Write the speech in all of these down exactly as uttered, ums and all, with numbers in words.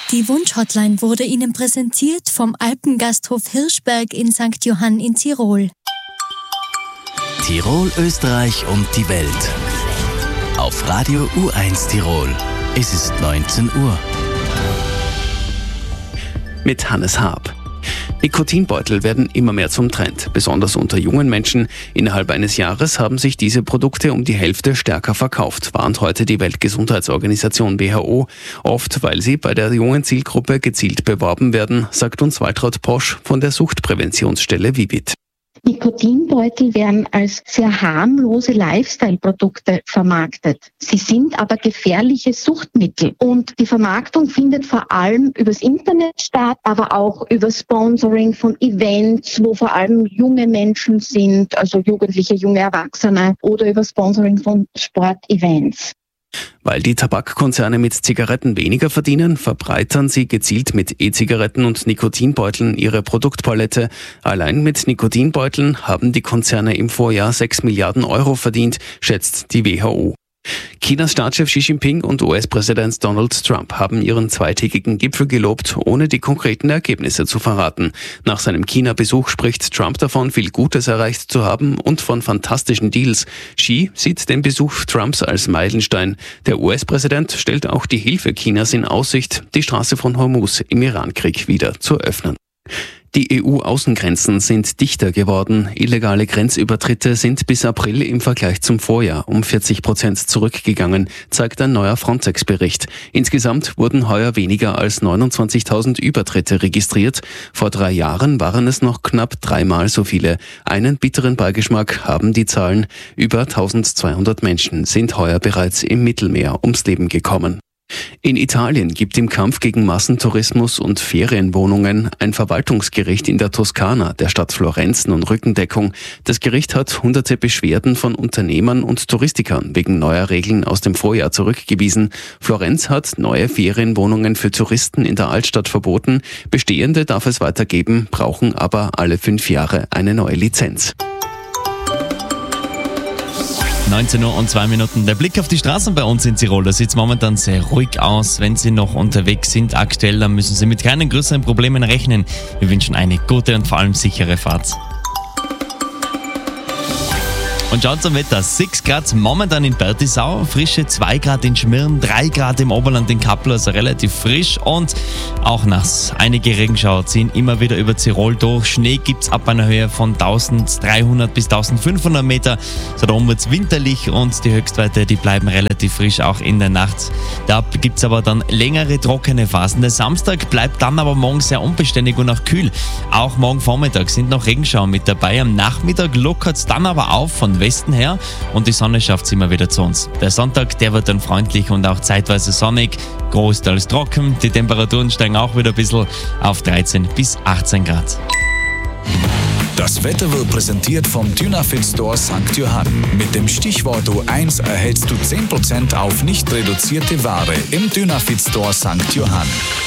Die Wunsch-Hotline wurde Ihnen präsentiert vom Alpengasthof Hirschberg in Sankt Johann in Tirol. Tirol, Österreich und die Welt. Auf Radio U eins Tirol. Es ist neunzehn Uhr. Mit Hannes Haab. Nikotinbeutel werden immer mehr zum Trend, besonders unter jungen Menschen. Innerhalb eines Jahres haben sich diese Produkte um die Hälfte stärker verkauft, warnt heute die Weltgesundheitsorganisation W H O. Oft, weil sie bei der jungen Zielgruppe gezielt beworben werden, sagt uns Waltraud Posch von der Suchtpräventionsstelle Vivit. Nikotinbeutel werden als sehr harmlose Lifestyle-Produkte vermarktet. Sie sind aber gefährliche Suchtmittel und die Vermarktung findet vor allem übers Internet statt, aber auch über Sponsoring von Events, wo vor allem junge Menschen sind, also Jugendliche, junge Erwachsene, oder über Sponsoring von Sportevents. Weil die Tabakkonzerne mit Zigaretten weniger verdienen, verbreitern sie gezielt mit E-Zigaretten und Nikotinbeuteln ihre Produktpalette. Allein mit Nikotinbeuteln haben die Konzerne im Vorjahr sechs Milliarden Euro verdient, schätzt die W H O. Chinas Staatschef Xi Jinping und U S-Präsident Donald Trump haben ihren zweitägigen Gipfel gelobt, ohne die konkreten Ergebnisse zu verraten. Nach seinem China-Besuch spricht Trump davon, viel Gutes erreicht zu haben und von fantastischen Deals. Xi sieht den Besuch Trumps als Meilenstein. Der U S-Präsident stellt auch die Hilfe Chinas in Aussicht, die Straße von Hormuz im Irankrieg wieder zu öffnen. Die E U-Außengrenzen sind dichter geworden. Illegale Grenzübertritte sind bis April im Vergleich zum Vorjahr um vierzig Prozent zurückgegangen, zeigt ein neuer Frontex-Bericht. Insgesamt wurden heuer weniger als neunundzwanzigtausend Übertritte registriert. Vor drei Jahren waren es noch knapp dreimal so viele. Einen bitteren Beigeschmack haben die Zahlen. Über eintausendzweihundert Menschen sind heuer bereits im Mittelmeer ums Leben gekommen. In Italien gibt im Kampf gegen Massentourismus und Ferienwohnungen ein Verwaltungsgericht in der Toskana, der Stadt Florenz, nun Rückendeckung. Das Gericht hat hunderte Beschwerden von Unternehmern und Touristikern wegen neuer Regeln aus dem Vorjahr zurückgewiesen. Florenz hat neue Ferienwohnungen für Touristen in der Altstadt verboten. Bestehende darf es weitergeben, brauchen aber alle fünf Jahre eine neue Lizenz. neunzehn Uhr und zwei Minuten. Der Blick auf die Straßen bei uns in Tirol, da sieht es momentan sehr ruhig aus. Wenn Sie noch unterwegs sind aktuell, dann müssen Sie mit keinen größeren Problemen rechnen. Wir wünschen eine gute und vor allem sichere Fahrt. Und schaut zum Wetter, sechs Grad momentan in Bertisau, frische zwei Grad in Schmirn, drei Grad im Oberland in Kappel, also relativ frisch und auch nass. Einige Regenschauer ziehen immer wieder über Tirol durch. Schnee gibt's ab einer Höhe von eintausenddreihundert bis eintausendfünfhundert Meter. So darum wird's winterlich und die Höchstwerte, die bleiben relativ frisch auch in der Nacht. Da gibt's aber dann längere trockene Phasen. Der Samstag bleibt dann aber morgen sehr unbeständig und auch kühl. Auch morgen Vormittag sind noch Regenschauer mit dabei. Am Nachmittag lockert's dann aber auf von Westen her und die Sonne schafft es immer wieder zu uns. Der Sonntag, der wird dann freundlich und auch zeitweise sonnig, großteils trocken. Die Temperaturen steigen auch wieder ein bisschen auf dreizehn bis achtzehn Grad. Das Wetter wird präsentiert vom Dynafit Store Sankt Johann. Mit dem Stichwort U eins erhältst du zehn Prozent auf nicht reduzierte Ware im Dynafit Store Sankt Johann.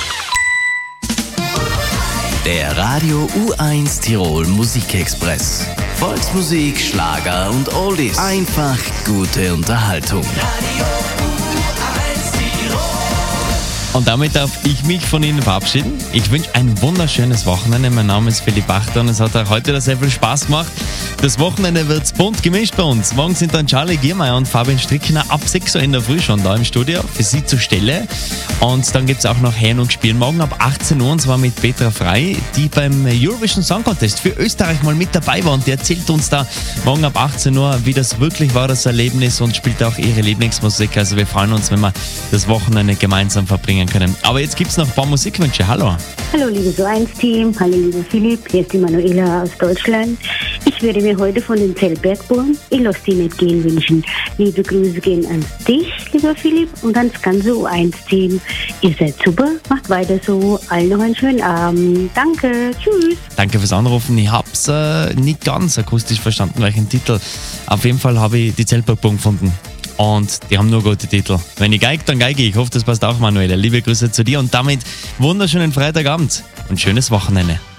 Der Radio U eins Tirol Musikexpress. Volksmusik, Schlager und Oldies. Einfach gute Unterhaltung. Radio U eins Tirol. Und damit darf ich mich von Ihnen verabschieden. Ich wünsche ein wunderschönes Wochenende. Mein Name ist Philipp Achter und es hat auch heute wieder sehr viel Spaß gemacht. Das Wochenende wird bunt gemischt bei uns. Morgen sind dann Charlie Giermeier und Fabian Strickner ab sechs Uhr in der Früh schon da im Studio für Sie zur Stelle. Und dann gibt es auch noch Hören und Spielen morgen ab achtzehn Uhr und zwar mit Petra Frey, die beim Eurovision Song Contest für Österreich mal mit dabei war und die erzählt uns da morgen ab achtzehn Uhr, wie das wirklich war, das Erlebnis und spielt auch ihre Lieblingsmusik. Also wir freuen uns, wenn wir das Wochenende gemeinsam verbringen können. Aber jetzt gibt es noch ein paar Musikwünsche. Hallo. Hallo liebes U eins Team, hallo lieber Philipp, hier ist die Manuela aus Deutschland. Ich würde mir heute von den Zellbergbuben Ich lass die nicht gehen wünschen. Liebe Grüße gehen an dich, lieber Philipp, und ans ganze U eins Team. Ihr seid super, macht weiter so. Allen noch einen schönen Abend. Danke, tschüss. Danke fürs Anrufen. Ich hab's äh, nicht ganz akustisch verstanden, welchen Titel. Auf jeden Fall habe ich die Zellbergbuben gefunden. Und die haben nur gute Titel. Wenn ich geige, dann geige ich. Ich hoffe, das passt auch, Manuela. Liebe Grüße zu dir und damit wunderschönen Freitagabend und schönes Wochenende.